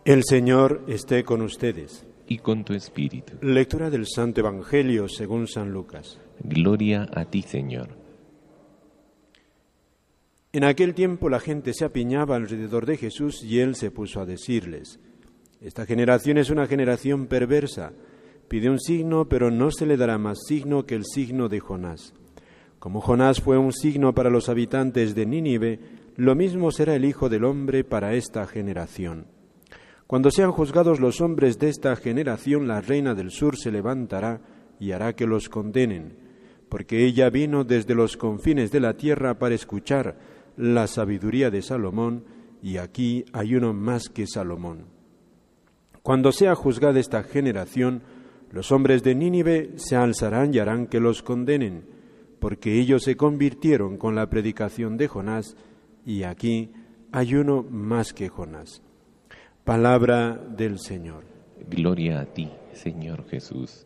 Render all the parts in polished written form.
El Señor esté con ustedes. Y con tu espíritu. Lectura del Santo Evangelio según San Lucas. Gloria a ti, Señor. En aquel tiempo la gente se apiñaba alrededor de Jesús y él se puso a decirles: Esta generación es una generación perversa. Pide un signo, pero no se le dará más signo que el signo de Jonás. Como Jonás fue un signo para los habitantes de Nínive, lo mismo será el Hijo del Hombre para esta generación. Cuando sean juzgados los hombres de esta generación, la reina del sur se levantará y hará que los condenen, porque ella vino desde los confines de la tierra para escuchar la sabiduría de Salomón, y aquí hay uno más que Salomón. Cuando sea juzgada esta generación, los hombres de Nínive se alzarán y harán que los condenen, porque ellos se convirtieron con la predicación de Jonás, y aquí hay uno más que Jonás. Palabra del Señor. Gloria a ti, Señor Jesús.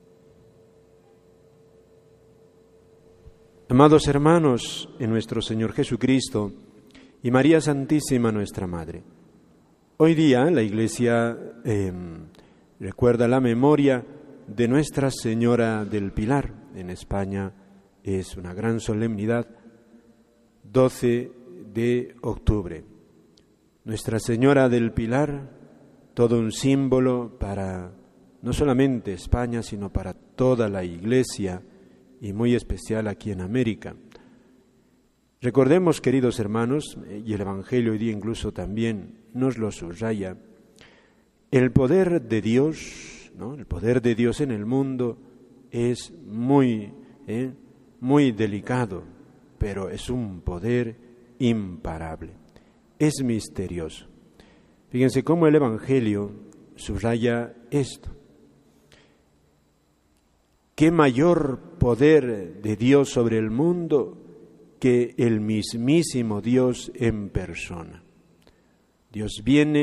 Amados hermanos, en nuestro Señor Jesucristo y María Santísima, nuestra Madre, hoy día la Iglesia recuerda la memoria de Nuestra Señora del Pilar. En España es una gran solemnidad, 12 de octubre. Nuestra Señora del Pilar, todo un símbolo para no solamente España, sino para toda la Iglesia y muy especial aquí en América. Recordemos, queridos hermanos, y el Evangelio hoy día incluso también nos lo subraya, el poder de Dios, ¿no? El poder de Dios en el mundo es muy delicado, pero es un poder imparable. Es misterioso. Fíjense cómo el Evangelio subraya esto. ¿Qué mayor poder de Dios sobre el mundo que el mismísimo Dios en persona? Dios viene